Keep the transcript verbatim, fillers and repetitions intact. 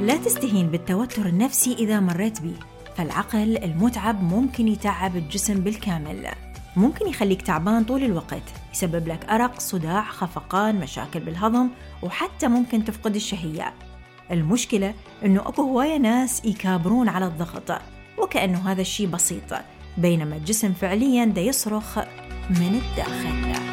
لا تستهين بالتوتر النفسي إذا مريت به، فالعقل المتعب ممكن يتعب الجسم بالكامل، ممكن يخليك تعبان طول الوقت، يسبب لك أرق، صداع، خفقان، مشاكل بالهضم، وحتى ممكن تفقد الشهية. المشكلة إنه أكو هواية ناس يكابرون على الضغط وكأنه هذا الشيء بسيط، بينما الجسم فعلياً دا يصرخ من الداخل.